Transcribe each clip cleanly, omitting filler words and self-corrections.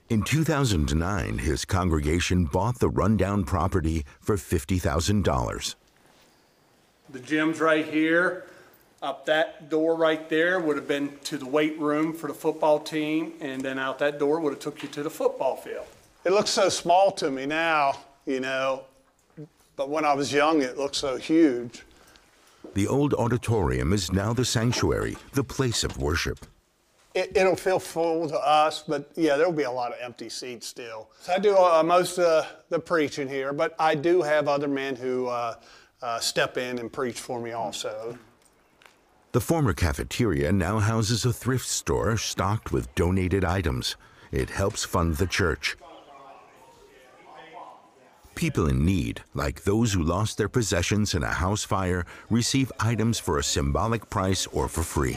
In 2009, his congregation bought the rundown property for $50,000. The gym's right here. Up that door right there would have been to the weight room for the football team, and then out that door would have took you to the football field. It looks so small to me now, you know, but when I was young, it looked so huge. The old auditorium is now the sanctuary, the place of worship. It'll feel full to us, but yeah, there'll be a lot of empty seats still. So I do most of the preaching here, but I do have other men who step in and preach for me also. The former cafeteria now houses a thrift store stocked with donated items. It helps fund the church. People in need, like those who lost their possessions in a house fire, receive items for a symbolic price or for free.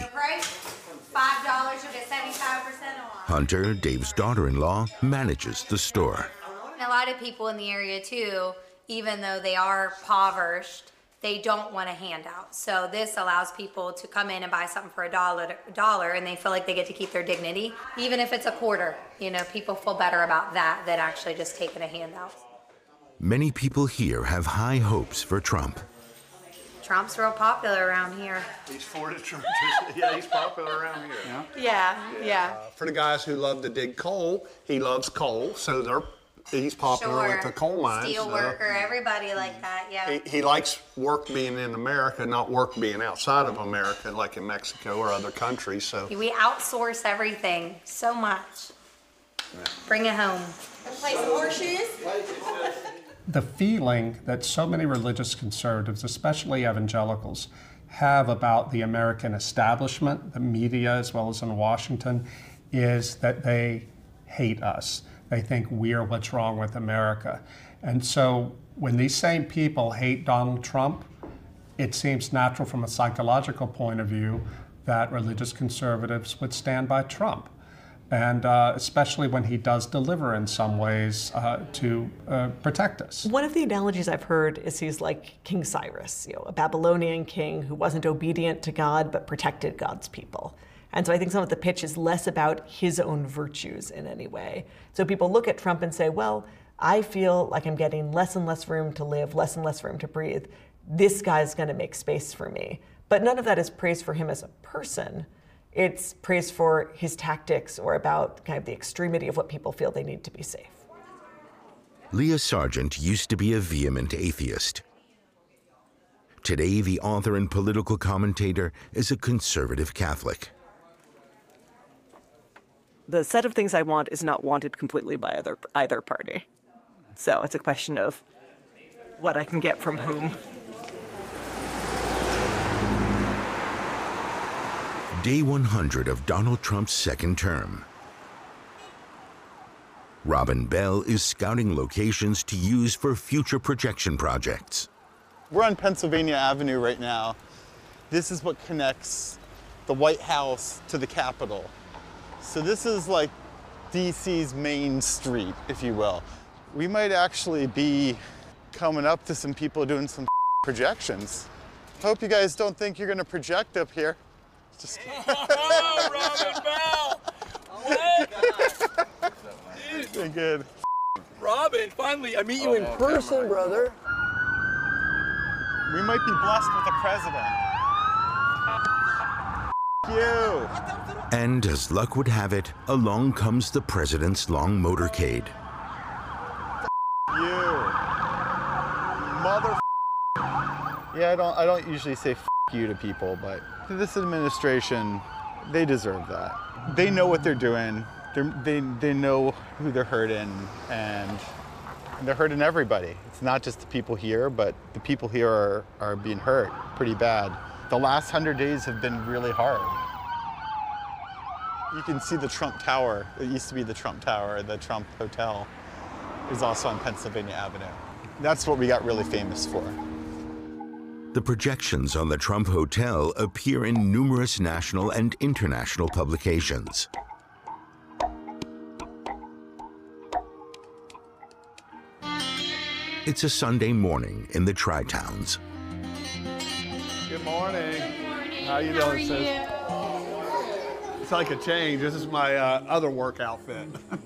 $5, you'll get 75% off. Hunter, Dave's daughter-in-law, manages the store. A lot of people in the area too, even though they are impoverished, they don't want a handout. So this allows people to come in and buy something for $1, and they feel like they get to keep their dignity. Even if it's a quarter, you know, people feel better about that than actually just taking a handout. Many people here have high hopes for Trump. Trump's real popular around here. He's for the churches. Yeah, he's popular around here. Yeah. For the guys who love to dig coal, he loves coal, so he's popular with the coal mines. Steel worker, everybody like that, yeah. He likes work being in America, not work being outside of America, like in Mexico or other countries. So We outsource everything so much. Yeah. Bring it home. Play some horseshoes. The feeling that so many religious conservatives, especially evangelicals, have about the American establishment, the media as well as in Washington, is that they hate us. They think we're what's wrong with America. And so when these same people hate Donald Trump, it seems natural from a psychological point of view that religious conservatives would stand by Trump. And especially when he does deliver in some ways to protect us. One of the analogies I've heard is he's like King Cyrus, you know, a Babylonian king who wasn't obedient to God but protected God's people. And so I think some of the pitch is less about his own virtues in any way. So people look at Trump and say, well, I feel like I'm getting less and less room to live, less and less room to breathe. This guy's going to make space for me. But none of that is praise for him as a person. It's praise for his tactics or about kind of the extremity of what people feel they need to be safe. Leah Sargent used to be a vehement atheist. Today, the author and political commentator is a conservative Catholic. The set of things I want is not wanted completely by either party. So it's a question of what I can get from whom. Day 100 of Donald Trump's second term. Robin Bell is scouting locations to use for future projection projects. We're on Pennsylvania Avenue right now. This is what connects the White House to the Capitol. So this is like DC's main street, if you will. We might actually be coming up to some people doing some projections. Hope you guys don't think you're gonna project up here. Just Oh, Robin Bell! What? Dude, good. Robin, finally, I meet you in person, brother. We might be blessed with a president. You. And as luck would have it, along comes the president's long motorcade. You. Mother. Yeah, I don't usually say you to people, but this administration, they deserve that. They know what they're doing. They know who they're hurting, and they're hurting everybody. It's not just the people here, but the people here are being hurt pretty bad. The last 100 days have been really hard. You can see the Trump Tower. It used to be the Trump Tower. The Trump Hotel is also on Pennsylvania Avenue. That's what we got really famous for. The projections on the Trump Hotel appear in numerous national and international publications. It's a Sunday morning in the Tri-Towns. Good morning. Good morning. How you doing, sis? It's like a change. This is my other work outfit.